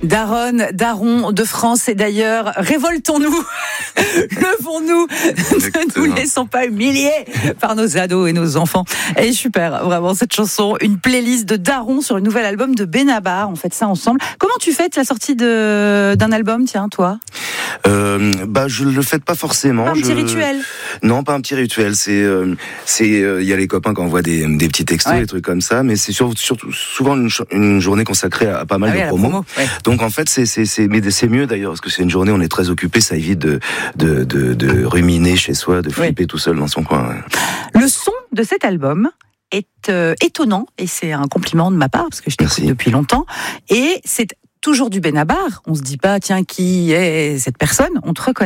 Daron de France et d'ailleurs, révoltons-nous, levons-nous, ne nous laissons pas humilier par nos ados et nos enfants. Elle est super, vraiment cette chanson, une playlist de Daron sur le nouvel album de Benabar. On fait ça ensemble. Comment tu fêtes la sortie d'un album, tiens, toi? Je le fête pas forcément. Pas un petit rituel? Non, pas un petit rituel. Il y a les copains qui envoient des petits textos, des trucs comme ça, mais c'est surtout souvent une journée consacrée à pas mal de promos. Donc en fait, c'est mieux d'ailleurs parce que c'est une journée où on est très occupé, ça évite de ruminer chez soi, de flipper tout seul dans son coin. Le son de cet album est étonnant et c'est un compliment de ma part parce que je t'écoute depuis longtemps et c'est toujours du Benabar. On se dit pas tiens qui est cette personne, on te reconnaît.